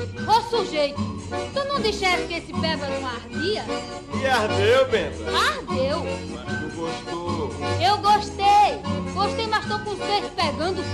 Ô sujeito, tu não disseste que esse beba não ardia? E ardeu, Benta? Ardeu. Mas tu gostou. Eu gostei. Gostei, mas tô com os peitos pegando